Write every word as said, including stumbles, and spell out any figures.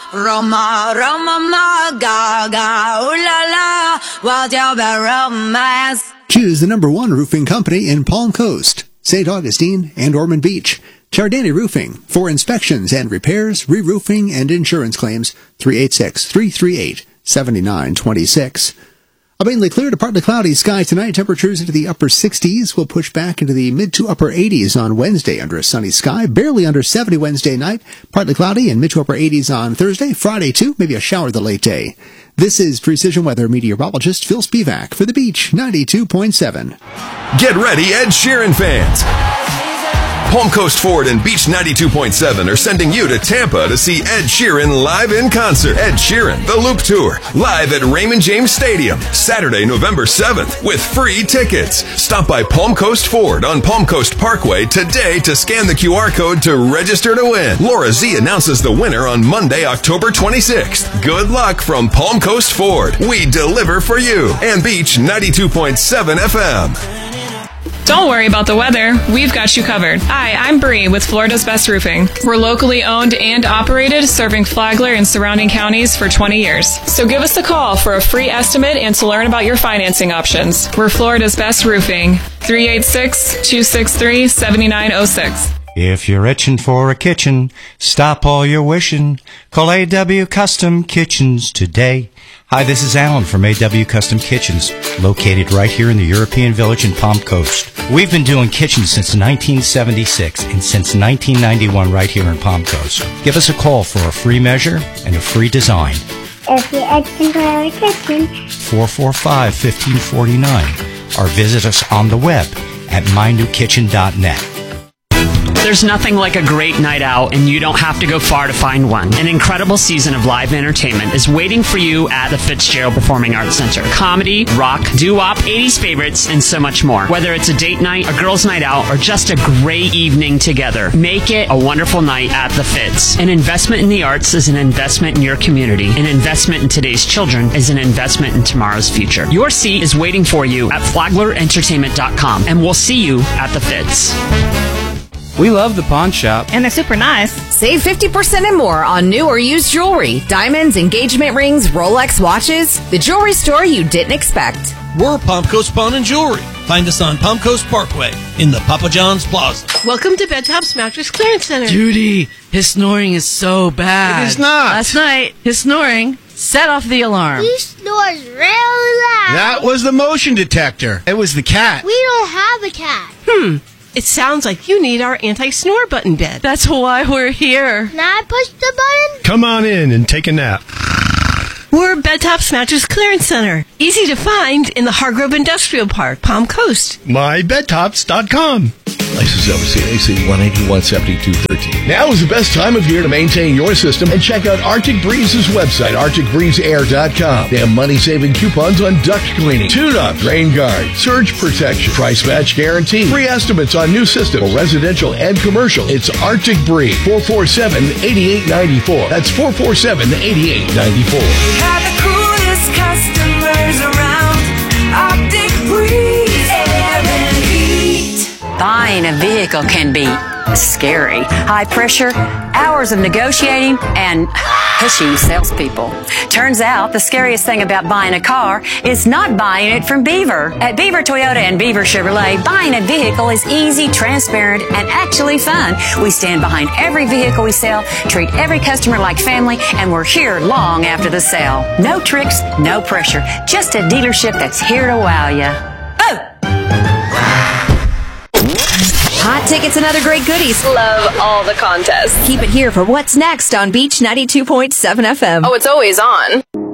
Roma, Roma, ma, ga, ga, ooh la la, what's your romance? Choose the number one roofing company in Palm Coast, Saint Augustine, and Ormond Beach. Ciardini Roofing. For inspections and repairs, re-roofing, and insurance claims, three eight six, three three eight, seven nine two six. A mainly clear to partly cloudy sky tonight. Temperatures into the upper sixties will push back into the mid to upper eighties on Wednesday under a sunny sky. Barely under seventy Wednesday night. Partly cloudy and mid to upper eighties on Thursday. Friday, too. Maybe a shower the late day. This is Precision Weather meteorologist Phil Spivak for the Beach ninety-two point seven. Get ready, Ed Sheeran fans. Palm Coast Ford and Beach ninety-two point seven are sending you to Tampa to see Ed Sheeran live in concert. Ed Sheeran, The Loop Tour, live at Raymond James Stadium, Saturday, November seventh, with free tickets. Stop by Palm Coast Ford on Palm Coast Parkway today to scan the Q R code to register to win. Laura Z announces the winner on Monday, October twenty-sixth. Good luck from Palm Coast Ford. We deliver for you. And Beach ninety-two point seven F M. Don't worry about the weather. We've got you covered. Hi, I'm Bree with Florida's Best Roofing. We're locally owned and operated, serving Flagler and surrounding counties for twenty years. So give us a call for a free estimate and to learn about your financing options. We're Florida's Best Roofing. three eight six, two six three, seven nine zero six. If you're itching for a kitchen, stop all your wishing. Call A W Custom Kitchens today. Hi, this is Alan from A W Custom Kitchens, located right here in the European Village in Palm Coast. We've been doing kitchens since nineteen seventy-six and since nineteen ninety-one right here in Palm Coast. Give us a call for a free measure and a free design. If you're itching for a kitchen, four four five, one five four nine, or visit us on the web at my new kitchen dot net. There's nothing like a great night out, and you don't have to go far to find one. An incredible season of live entertainment is waiting for you at the Fitzgerald Performing Arts Center. Comedy, rock, doo-wop, eighties favorites, and so much more. Whether it's a date night, a girls' night out, or just a great evening together, make it a wonderful night at the Fitz. An investment in the arts is an investment in your community. An investment in today's children is an investment in tomorrow's future. Your seat is waiting for you at flagler entertainment dot com, and we'll see you at the Fitz. We love the pawn shop. And they're super nice. Save fifty percent and more on new or used jewelry. Diamonds, engagement rings, Rolex watches. The jewelry store you didn't expect. We're Palm Coast Pawn and Jewelry. Find us on Palm Coast Parkway in the Papa John's Plaza. Welcome to Bedtop's Mattress Clearance Center. Judy, his snoring is so bad. It is not. Last night, his snoring set off the alarm. he snores really loud. That was the motion detector. It was the cat. We don't have a cat. Hmm. It sounds like you need our anti-snore button bed. That's why we're here. Can I push the button? Come on in and take a nap. We're Bedtop's Mattress Clearance Center. Easy to find in the Hargrove Industrial Park, Palm Coast. my bed tops dot com. License number C A C one eighty-one seventy-two thirteen. Now is the best time of year to maintain your system and check out Arctic Breeze's website, arctic breeze air dot com. They have money-saving coupons on duct cleaning, tune-up, rain guard, surge protection, price match guarantee, free estimates on new systems, residential and commercial. It's Arctic Breeze, four four seven, eight eight nine four. That's four four seven, eight eight nine four. We have the coolest customers around. Arctic Breeze, air and heat. Buying a vehicle can be scary. High pressure, hours of negotiating, and pushy salespeople. Turns out the scariest thing about buying a car is not buying it from Beaver. At Beaver Toyota and Beaver Chevrolet, buying a vehicle is easy, transparent, and actually fun. We stand behind every vehicle we sell, treat every customer like family, and we're here long after the sale. No tricks, no pressure. Just a dealership that's here to wow you. Oh! Hot tickets and other great goodies. Love all the contests. Keep it here for what's next on Beach ninety-two point seven F M. Oh, it's always on.